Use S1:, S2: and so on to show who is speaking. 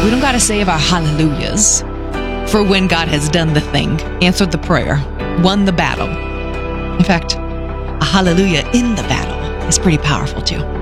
S1: We don't got to save our hallelujahs for when God has done the thing, answered the prayer, won the battle. In fact, a hallelujah in the battle is pretty powerful too.